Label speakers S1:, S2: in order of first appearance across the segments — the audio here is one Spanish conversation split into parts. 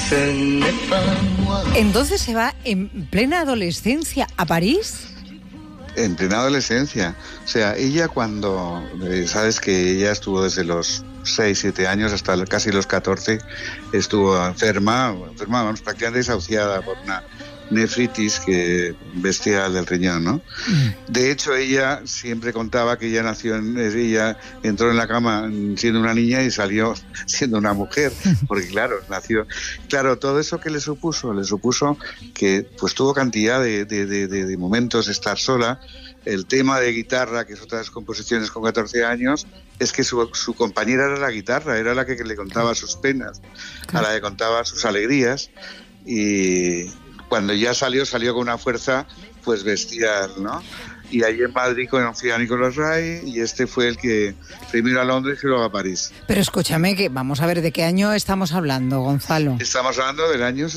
S1: Entonces se va en plena adolescencia a París.
S2: En plena adolescencia. O sea, ella cuando... sabes que ella estuvo desde los 6, 7 años hasta casi los 14, estuvo enferma, vamos, prácticamente desahuciada por una nefritis bestial del riñón, ¿no? De hecho, ella siempre contaba que ella ella entró en la cama siendo una niña y salió siendo una mujer, porque claro, todo eso que le supuso que pues tuvo cantidad de momentos de estar sola. El tema de guitarra, que es otra de las composiciones con 14 años, es que su compañera era la guitarra, era la que le contaba sus penas, a la que contaba sus alegrías, y cuando ya salió con una fuerza pues bestial, ¿no? Y allí en Madrid conocí a Nicolas Ray, y este fue el que primero a Londres y luego a París.
S1: Pero escúchame, que vamos a ver de qué año estamos hablando, Gonzalo.
S2: Estamos hablando del año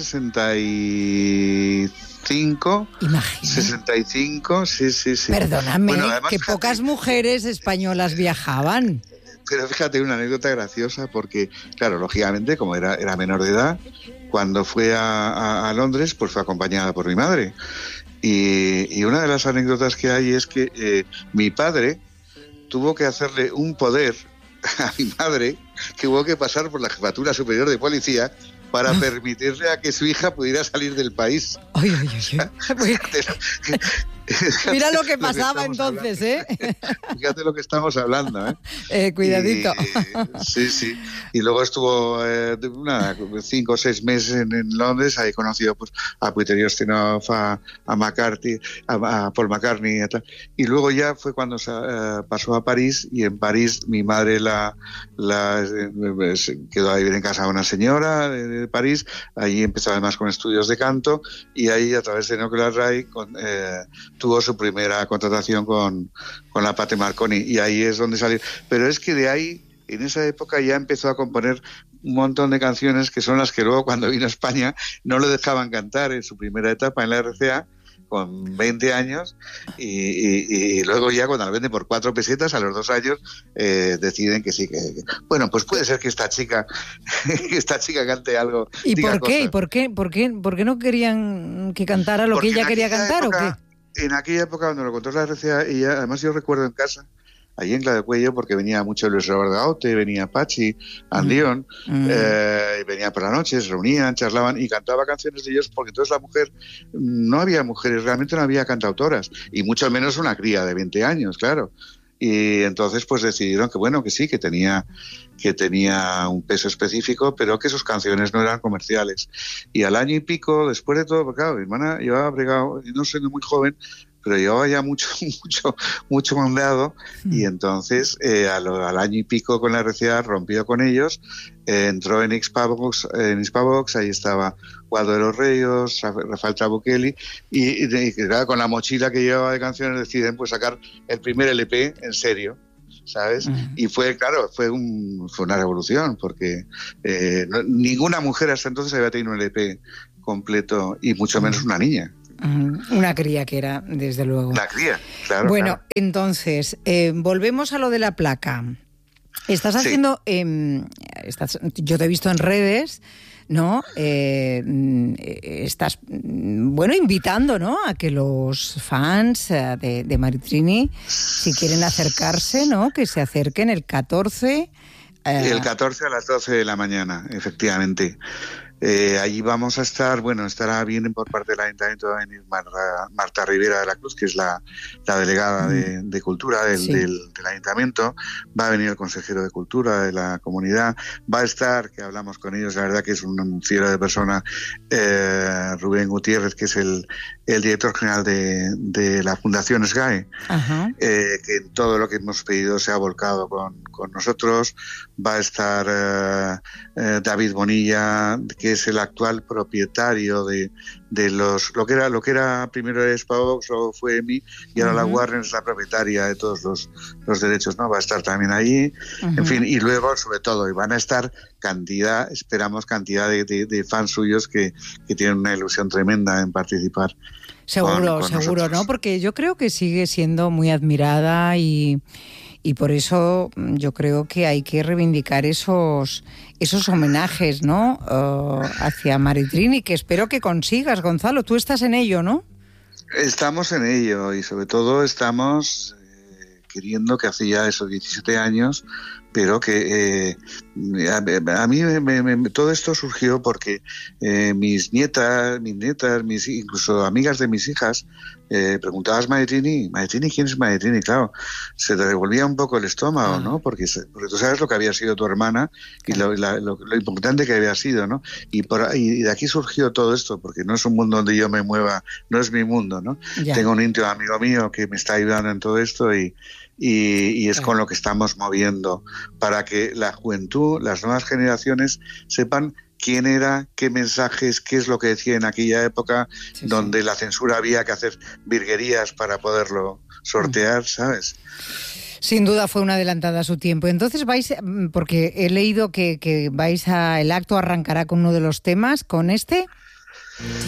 S2: 65.
S1: Imagínate.
S2: 65, sí.
S1: Perdóname,
S2: bueno, además,
S1: que pocas mujeres españolas viajaban.
S2: Pero fíjate, una anécdota graciosa, porque, claro, lógicamente, como era menor de edad, cuando fue a Londres, pues fue acompañada por mi madre. Y una de las anécdotas que hay es que mi padre tuvo que hacerle un poder a mi madre, que hubo que pasar por la Jefatura Superior de Policía para permitirle a que su hija pudiera salir del país.
S1: Ay. Mira lo que pasaba entonces,
S2: Fíjate lo que estamos hablando,
S1: cuidadito.
S2: Sí. Y luego estuvo 5 o 6 meses en Londres. Ahí conoció pues a Peter Ustinov, a McCartney, a Paul McCartney y tal. Y luego ya fue cuando pasó a París, y en París mi madre quedó a vivir en casa de una señora de París. Allí empezó además con estudios de canto, y ahí a través de Nicolas Ray tuvo su primera contratación con la Pate Marconi, y ahí es donde salió. Pero es que de ahí, en esa época, ya empezó a componer un montón de canciones que son las que luego, cuando vino a España, no lo dejaban cantar en su primera etapa en la RCA, con 20 años, y luego ya cuando la venden por 4 pesetas, a los 2 años, deciden que sí, bueno, pues puede ser que esta chica cante algo.
S1: ¿Y por qué? ¿Y por qué no querían que cantara lo que ella quería cantar, o qué?
S2: En aquella época, cuando lo contó la RCA, ella, además yo recuerdo en casa, allí en Clavecuello, porque venía mucho Luis Roberto Gaote, venía Pachi, Andión, venía por la noche, se reunían, charlaban y cantaba canciones de ellos, porque entonces la mujer, no había mujeres, realmente no había cantautoras, y mucho menos una cría de 20 años, claro. Y entonces pues decidieron que bueno, que sí, que tenía un peso específico, pero que sus canciones no eran comerciales. Y al año y pico, después de todo, porque claro, mi hermana llevaba bregado, no siendo muy joven, pero llevaba ya mucho mandado, y entonces al año y pico con la RCA rompió con ellos, entró en Hispavox, ahí estaba Waldo de los Ríos, Rafael Trabuchelli, y claro, con la mochila que llevaba de canciones deciden pues sacar el primer LP en serio, ¿sabes? Y fue una revolución, porque ninguna mujer hasta entonces había tenido un LP completo, y mucho menos una niña.
S1: Una cría que era, desde luego.
S2: La cría, claro.
S1: Bueno,
S2: claro.
S1: Entonces, volvemos a lo de la placa. Estás haciendo... yo te he visto en redes, ¿no? Estás, invitando, ¿no?, a que los fans de Maritrini, si quieren acercarse, ¿no?, que se acerquen el 14...
S2: El 14 a las 12 de la mañana, efectivamente. Allí vamos a estar, estará bien por parte del Ayuntamiento, va a venir Marta Rivera de la Cruz, que es la delegada de Cultura del Ayuntamiento, va a venir el consejero de Cultura de la comunidad, va a estar, que hablamos con ellos, la verdad que es un fiero de persona, Rubén Gutiérrez, que es el director general de la Fundación SGAE, que todo lo que hemos pedido se ha volcado con nosotros. Va a estar David Bonilla, que es el actual propietario de lo que era primero el Hispavox, luego fue EMI, y ahora la Warner es la propietaria de todos los derechos, ¿no? Va a estar también allí, en fin, y luego sobre todo, y van a estar esperamos cantidad de fans suyos que tienen una ilusión tremenda en participar.
S1: Seguro, ¿no? Porque yo creo que sigue siendo muy admirada y y por eso yo creo que hay que reivindicar esos homenajes, ¿no? Hacia Maritrini, que espero que consigas, Gonzalo. Tú estás en ello, ¿no?
S2: Estamos en ello y sobre todo estamos queriendo, que hace ya esos 17 años, pero que a mí todo esto surgió porque mis nietas, incluso amigas de mis hijas, preguntabas Maritrini, ¿quién es Maritrini? Claro, se te revolvía un poco el estómago, ¿no? Porque tú sabes lo que había sido tu hermana y lo importante que había sido, ¿no? Y de aquí surgió todo esto, porque no es un mundo donde yo me mueva, no es mi mundo, ¿no? Ya. Tengo un íntimo amigo mío que me está ayudando en todo esto y es con lo que estamos moviendo para que la juventud, las nuevas generaciones sepan quién era, qué mensajes, qué es lo que decía en aquella época donde la censura había que hacer virguerías para poderlo sortear, ¿sabes?
S1: Sin duda fue una adelantada a su tiempo. Entonces vais, porque he leído que el acto arrancará con uno de los temas, con este.